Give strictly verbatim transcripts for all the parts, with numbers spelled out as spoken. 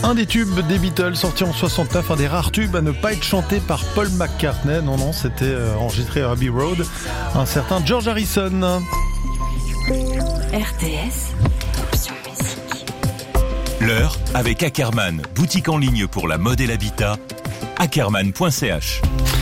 Un des tubes des Beatles sorti en soixante-neuf, un des rares tubes à ne pas être chanté par Paul McCartney. Non, non, c'était enregistré à Abbey Road. Un certain George Harrison. R T S, option musique. L'heure avec Ackerman, boutique en ligne pour la mode et l'habitat. ackerman point c h.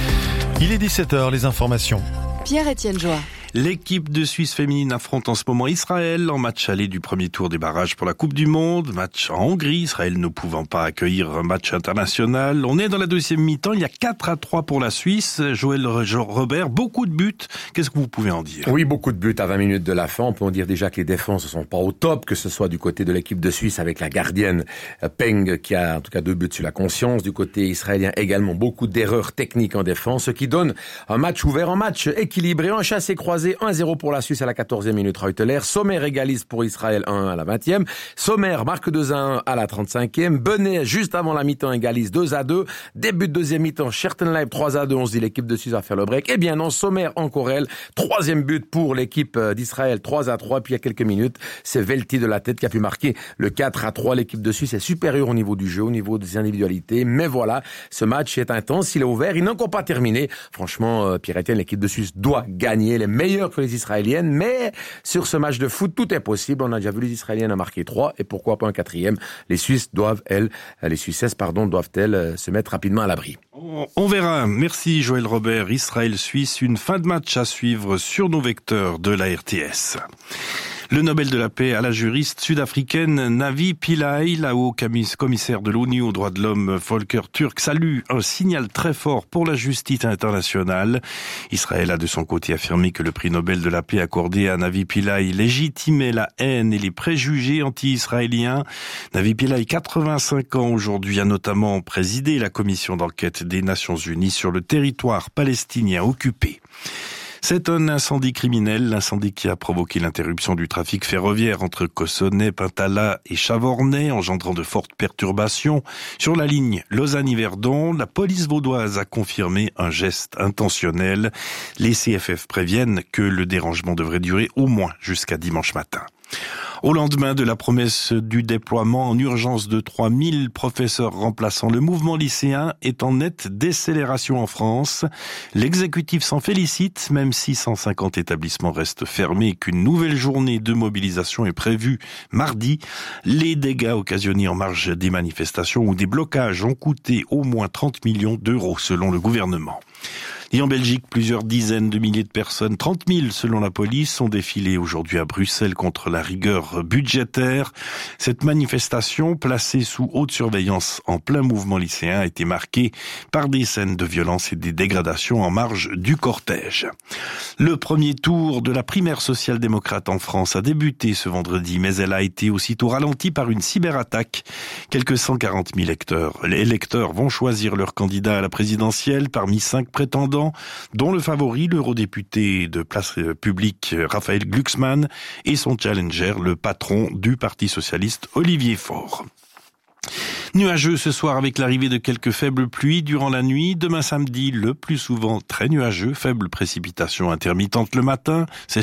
Il est dix-sept heures, les informations. Pierre-Étienne Joie. L'équipe de Suisse féminine affronte en ce moment Israël en match aller du premier tour des barrages pour la Coupe du Monde. Match en Hongrie, Israël ne pouvant pas accueillir un match international. On est dans la deuxième mi-temps, il y a quatre à trois pour la Suisse. Joël Robert, beaucoup de buts. Qu'est-ce que vous pouvez en dire? Oui, beaucoup de buts à vingt minutes de la fin. On peut en dire déjà que les défenses ne sont pas au top, que ce soit du côté de l'équipe de Suisse avec la gardienne Peng qui a en tout cas deux buts sur la conscience. Du côté israélien également beaucoup d'erreurs techniques en défense, ce qui donne un match ouvert, un match équilibré, un chassé-croisé. un zéro pour la Suisse à la quatorzième minute, Reuteler. Sommer égalise pour Israël un à un à la vingtième. Sommer marque deux à un à la trente-cinquième. Benet, juste avant la mi-temps, égalise deux à deux. Début de deuxième mi-temps, Schertenleib trois à deux. On se dit l'équipe de Suisse va faire le break. Eh bien non, Sommer encore elle. Troisième but pour l'équipe d'Israël, trois à trois. Puis il y a quelques minutes, c'est Velti de la tête qui a pu marquer le quatre à trois. L'équipe de Suisse est supérieure au niveau du jeu, au niveau des individualités. Mais voilà, ce match est intense, il est ouvert, il n'est encore pas terminé. Franchement, Pierre-Étienne, l'équipe de Suisse doit gagner. Les meilleurs que les Israéliennes, mais sur ce match de foot, tout est possible. On a déjà vu les Israéliennes en marquer trois, et pourquoi pas un quatrième. Les Suisses doivent, elles, les Suissesses, pardon, doivent-elles se mettre rapidement à l'abri. On verra. Merci Joël Robert. Israël-Suisse, une fin de match à suivre sur nos vecteurs de la R T S. Le Nobel de la paix à la juriste sud-africaine Navi Pillay, la haut commissaire de l'ONU aux droits de l'homme Volker Turk, salue un signal très fort pour la justice internationale. Israël a de son côté affirmé que le prix Nobel de la paix accordé à Navi Pillay légitimait la haine et les préjugés anti-israéliens. Navi Pillay, quatre-vingt-cinq ans aujourd'hui, a notamment présidé la commission d'enquête des Nations Unies sur le territoire palestinien occupé. C'est un incendie criminel, l'incendie qui a provoqué l'interruption du trafic ferroviaire entre Cossonay, Pintala et Chavornay, engendrant de fortes perturbations. Sur la ligne Lausanne-Yverdon, la police vaudoise a confirmé un geste intentionnel. Les C F F préviennent que le dérangement devrait durer au moins jusqu'à dimanche matin. Au lendemain de la promesse du déploiement en urgence de trois mille professeurs remplaçants, le mouvement lycéen est en nette décélération en France. L'exécutif s'en félicite, même si cent cinquante établissements restent fermés et qu'une nouvelle journée de mobilisation est prévue mardi. Les dégâts occasionnés en marge des manifestations ou des blocages ont coûté au moins trente millions d'euros selon le gouvernement. Et en Belgique, plusieurs dizaines de milliers de personnes, trente mille selon la police, sont défilées aujourd'hui à Bruxelles contre la rigueur budgétaire. Cette manifestation, placée sous haute surveillance en plein mouvement lycéen, a été marquée par des scènes de violence et des dégradations en marge du cortège. Le premier tour de la primaire social-démocrate en France a débuté ce vendredi, mais elle a été aussitôt ralentie par une cyberattaque. Quelques cent quarante mille électeurs, les électeurs vont choisir leur candidat à la présidentielle parmi cinq prétendants, dont le favori, l'eurodéputé de Place Publique Raphaël Glucksmann, et son challenger, le patron du Parti socialiste Olivier Faure. Nuageux ce soir avec l'arrivée de quelques faibles pluies durant la nuit. Demain samedi, le plus souvent très nuageux, faibles précipitations intermittentes le matin. C'est